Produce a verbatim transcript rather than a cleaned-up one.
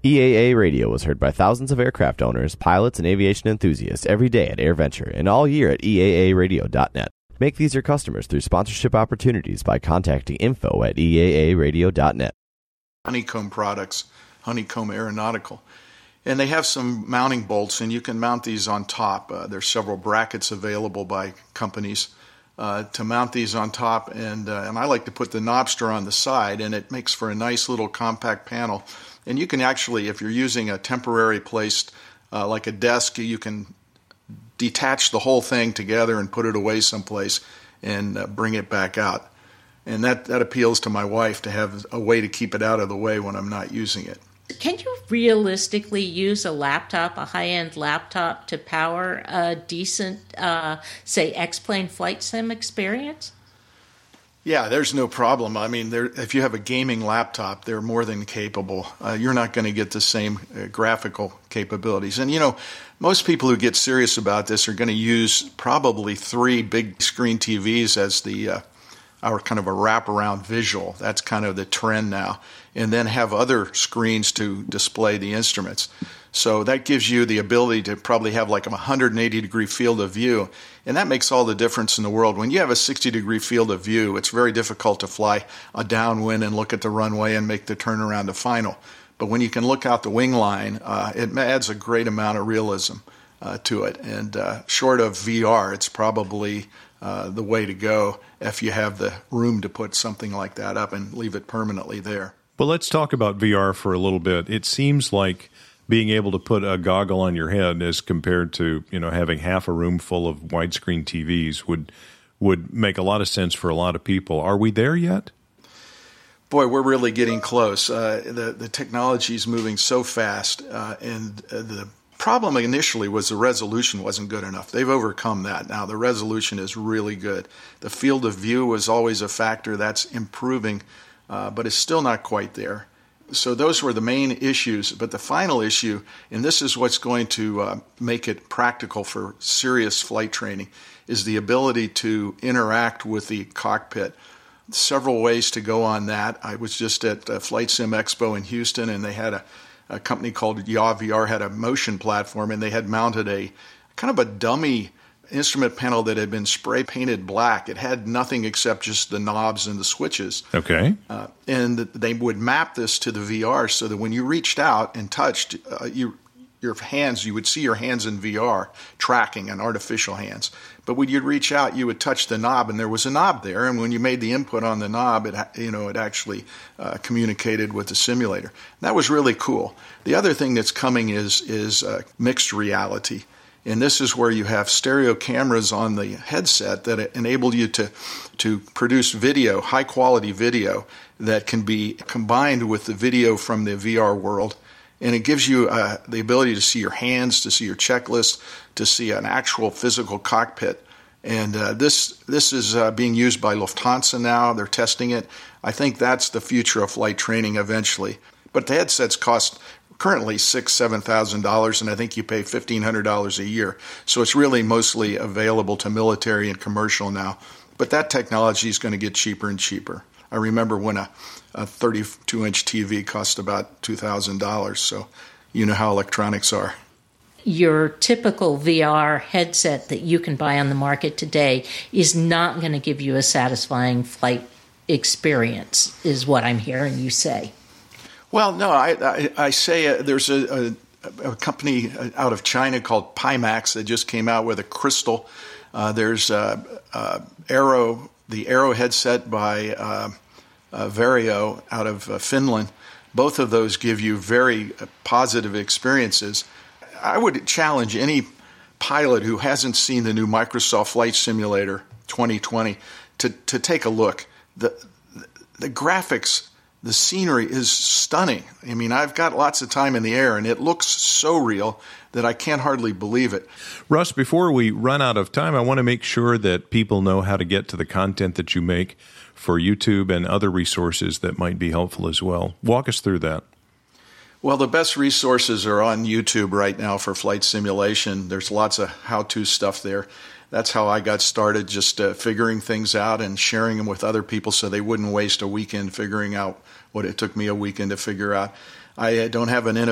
E A A Radio was heard by thousands of aircraft owners, pilots, and aviation enthusiasts every day at AirVenture and all year at E A A radio dot net. Make these your customers through sponsorship opportunities by contacting info at E A A radio dot net. Honeycomb products, Honeycomb Aeronautical. And they have some mounting bolts, and you can mount these on top. Uh, there's several brackets available by companies uh, to mount these on top. And, uh, and I like to put the Knobster on the side, and it makes for a nice little compact panel. And you can actually, if you're using a temporary placed, uh, like a desk, you can detach the whole thing together and put it away someplace and uh, bring it back out. And that, that appeals to my wife, to have a way to keep it out of the way when I'm not using it. Can you realistically use a laptop, a high-end laptop, to power a decent, uh, say, X-Plane flight sim experience? Yeah, there's no problem. I mean, there, if you have a gaming laptop, they're more than capable. Uh, you're not going to get the same uh, graphical capabilities. And, you know, most people who get serious about this are going to use probably three big screen T Vs as the uh, our kind of a wraparound visual. That's kind of the trend now. And then have other screens to display the instruments. So that gives you the ability to probably have like a one hundred eighty degree field of view. And that makes all the difference in the world. When you have a sixty degree field of view, it's very difficult to fly a downwind and look at the runway and make the turnaround to final. But when you can look out the wing line, uh, it adds a great amount of realism uh, to it. And uh, short of V R, it's probably uh, the way to go if you have the room to put something like that up and leave it permanently there. Well, let's talk about V R for a little bit. It seems like being able to put a goggle on your head as compared to, you know, having half a room full of widescreen T Vs would would make a lot of sense for a lot of people. Are we there yet? Boy, we're really getting close. Uh, the, the technology is moving so fast, uh, and uh, the problem initially was the resolution wasn't good enough. They've overcome that. Now the resolution is really good. The field of view was always a factor. That's improving, uh, but it's still not quite there. So those were the main issues. But the final issue, and this is what's going to uh, make it practical for serious flight training, is the ability to interact with the cockpit. Several ways to go on that. I was just at uh, Flight Sim Expo in Houston, and they had a, a company called Yaw V R had a motion platform, and they had mounted a kind of a dummy instrument panel that had been spray painted black. It had nothing except just the knobs and the switches. Okay. Uh, and they would map this to the V R so that when you reached out and touched, uh, you your hands, you would see your hands in V R tracking and artificial hands. But when you'd reach out, you would touch the knob, and there was a knob there. And when you made the input on the knob, it you know it actually uh, communicated with the simulator. That was really cool. The other thing that's coming is is uh, mixed reality. And this is where you have stereo cameras on the headset that enable you to to produce video, high-quality video, that can be combined with the video from the V R world. And it gives you uh, the ability to see your hands, to see your checklist, to see an actual physical cockpit. And uh, this this is uh, being used by Lufthansa now. They're testing it. I think that's the future of flight training eventually. But the headsets cost currently six, seven thousand dollars, and I think you pay fifteen hundred dollars a year. So it's really mostly available to military and commercial now. But that technology is going to get cheaper and cheaper. I remember when a, a thirty-two inch T V cost about two thousand dollars. So you know how electronics are. Your typical V R headset that you can buy on the market today is not going to give you a satisfying flight experience, is what I'm hearing you say. Well, no, I, I, I say uh, there's a, a, a company out of China called Pimax that just came out with a crystal. Uh, there's uh, uh, Aero, the Aero headset by uh, uh, Vario out of uh, Finland. Both of those give you very uh, positive experiences. I would challenge any pilot who hasn't seen the new Microsoft Flight Simulator twenty twenty to, to take a look. The, the graphics, the scenery is stunning. I mean, I've got lots of time in the air, and it looks so real that I can't hardly believe it. Russ, before we run out of time, I want to make sure that people know how to get to the content that you make for YouTube and other resources that might be helpful as well. Walk us through that. Well, the best resources are on YouTube right now for flight simulation. There's lots of how-to stuff there. That's how I got started, just uh, figuring things out and sharing them with other people so they wouldn't waste a weekend figuring out what it took me a weekend to figure out. I don't have an